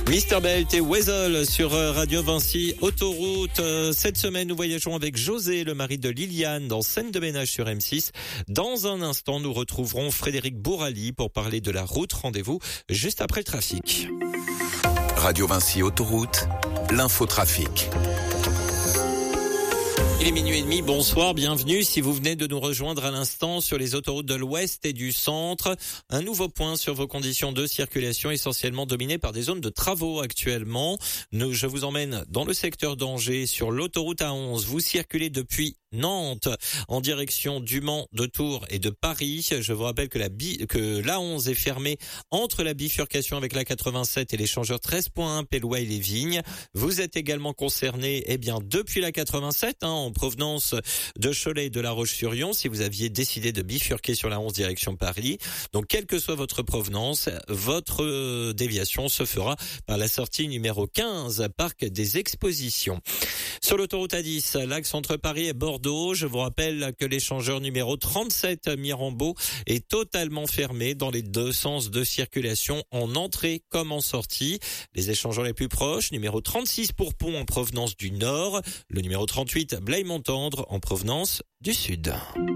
Mister Belt et Weasel sur Radio Vinci Autoroute. Cette semaine, nous voyageons avec José, le mari de Liliane, dans Scène de ménage sur M6. Dans un instant, nous retrouverons Frédéric Bourali pour parler de la route. Rendez-vous juste après le trafic. Radio Vinci Autoroute, l'infotrafic. Il est minuit et demi, bonsoir, bienvenue. Si vous venez de nous rejoindre à l'instant sur les autoroutes de l'Ouest et du Centre, un nouveau point sur vos conditions de circulation essentiellement dominées par des zones de travaux actuellement. Je vous emmène dans le secteur d'Angers sur l'autoroute A11. Vous circulez depuis Nantes en direction du Mans, de Tours et de Paris. Je vous rappelle que l'A11 est fermée entre la bifurcation avec la 87 et l'échangeur 13.1 Pélouaille-les-Vignes. Vous êtes également concerné, depuis la 87, en provenance de Cholet et de La Roche-sur-Yon, si vous aviez décidé de bifurquer sur la 11 direction Paris. Donc, quelle que soit votre provenance, votre déviation se fera par la sortie numéro 15, Parc des Expositions. Sur l'autoroute A10, l'axe entre Paris et Bordeaux, je vous rappelle que l'échangeur numéro 37 Mirambeau est totalement fermé dans les deux sens de circulation, en entrée comme en sortie. Les échangeurs les plus proches, numéro 36 Pourpont en provenance du nord, le numéro 38 Blaye-Montendre en provenance du sud.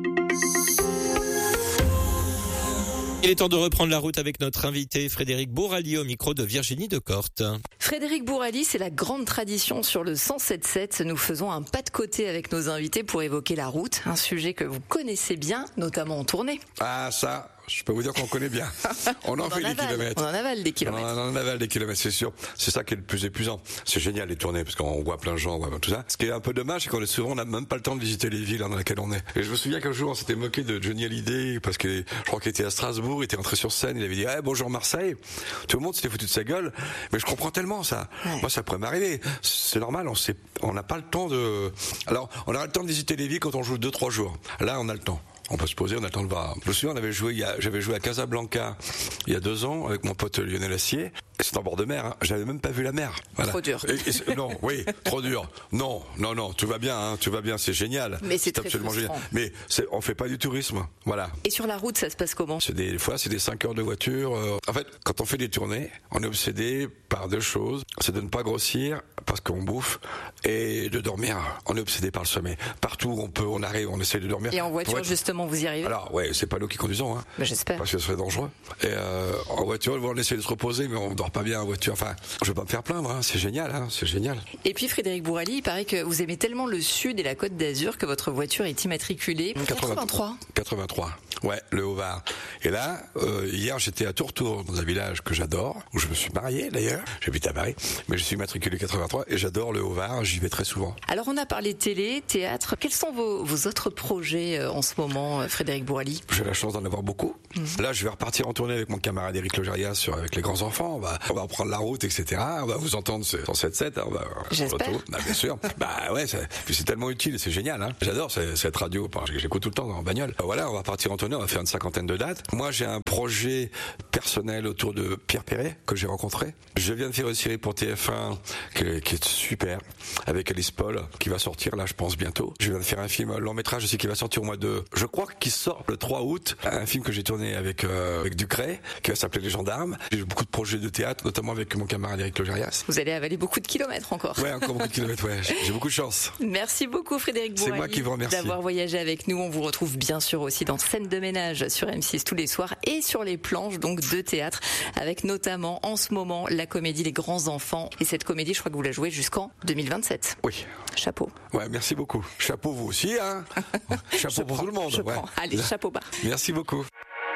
Il est temps de reprendre la route avec notre invité Frédéric Bourali au micro de Virginie Decorte. Frédéric Bourali, c'est la grande tradition sur le 107.7. Nous faisons un pas de côté avec nos invités pour évoquer la route, un sujet que vous connaissez bien, notamment en tournée. Ah ça, je peux vous dire qu'on connaît bien. On en fait des kilomètres. On en avale des kilomètres. On en avale des kilomètres, c'est sûr. C'est ça qui est le plus épuisant. C'est génial les tournées parce qu'on voit plein de gens, on voit tout ça. Ce qui est un peu dommage, c'est qu'on est souvent, on n'a même pas le temps de visiter les villes dans lesquelles on est. Et je me souviens qu'un jour, on s'était moqué de Johnny Hallyday parce que je crois qu'il était à Strasbourg, il était rentré sur scène, il avait dit bonjour Marseille. Tout le monde s'était foutu de sa gueule. Mais je comprends tellement ça. Ouais. Moi, ça pourrait m'arriver. C'est normal. On n'a pas le temps de. Alors, on aura le temps de visiter les villes quand on joue 2-3 jours. Là, on a le temps. On peut se poser, on a le temps de voir. Je me souviens, j'avais joué à Casablanca il y a 2 ans avec mon pote Lionel Assier. C'est en bord de mer, hein. J'avais même pas vu la mer. Voilà. Trop dur. Non, oui, trop dur. Non, tout va bien, tout va bien, c'est génial. Mais c'est très absolument frustrant. génial. Mais on fait pas du tourisme, voilà. Et sur la route, ça se passe comment ? Des fois, c'est des 5 heures de voiture. En fait, quand on fait des tournées, on est obsédé par 2 choses. C'est de ne pas grossir parce qu'on bouffe et de dormir. On est obsédé par le sommeil. Partout où on arrive, on essaie de dormir. Et en voiture, justement, vous y arrivez ? Alors, ouais, c'est pas nous qui conduisons, hein. Mais j'espère. Parce que ce serait dangereux. Et en voiture, on essaie de se reposer, mais on dort pas bien en voiture. Enfin, je vais pas me faire plaindre, hein. C'est génial, hein. C'est génial. Et puis, Frédéric Bourali, il paraît que vous aimez tellement le Sud et la Côte d'Azur que votre voiture est immatriculée 83. 83. Ouais, le Haut-Var. Et là, hier, j'étais à Tourtour, dans un village que j'adore, où je me suis marié d'ailleurs. J'habite à Paris, mais je suis immatriculé 83 et j'adore le Haut-Var. J'y vais très souvent. Alors, on a parlé télé, théâtre. Quels sont vos autres projets en ce moment, Frédéric Bourali ? J'ai la chance d'en avoir beaucoup. Là, je vais repartir en tournée avec mon camarade Éric Logérias avec les grands enfants. On va reprendre la route, etc. On va vous entendre sur 107.7. J'espère. Bien sûr. Ouais, puis c'est tellement utile, c'est génial, hein. J'adore cette radio, parce que j'écoute tout le temps en bagnole. Voilà, on va partir en tournée, on va faire une 50aine de dates. Moi, j'ai un projet personnel autour de Pierre Perret, que j'ai rencontré. Je viens de faire une série pour TF1 qui est super, avec Alice Paul, qui va sortir là, je pense, bientôt. Je viens de faire un film long métrage aussi qui va sortir au mois de... Je crois qu'il sort le 3 août, un film que j'ai tourné avec Ducret, qui va s'appeler Les Gendarmes. J'ai eu beaucoup de projets de théâtre, notamment avec mon camarade Éric Logérias. Vous allez avaler beaucoup de kilomètres encore. Ouais, encore beaucoup de kilomètres, ouais. J'ai beaucoup de chance. Merci beaucoup Frédéric Bourali. C'est moi qui vous remercie d'avoir voyagé avec nous. On vous retrouve bien sûr aussi dans Scène de ménage sur M6 tous les soirs et sur les planches donc de théâtre, avec notamment en ce moment la comédie Les Grands Enfants. Et cette comédie, je crois que vous la jouez jusqu'en 2027. Oui. Chapeau. Ouais, merci beaucoup. Chapeau vous aussi, hein. Chapeau pour tout le monde. Je prends. Allez, chapeau bas. Merci beaucoup.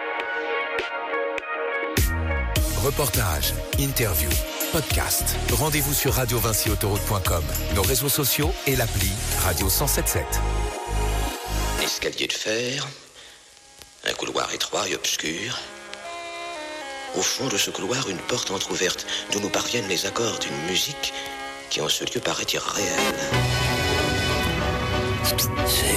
Reportage, interview, podcast. Rendez-vous sur radiovinciautoroute.com, nos réseaux sociaux et l'appli Radio 107.7. Escalier de fer, un couloir étroit et obscur. Au fond de ce couloir, une porte entr'ouverte d'où nous parviennent les accords d'une musique qui en ce lieu paraît irréelle. C'est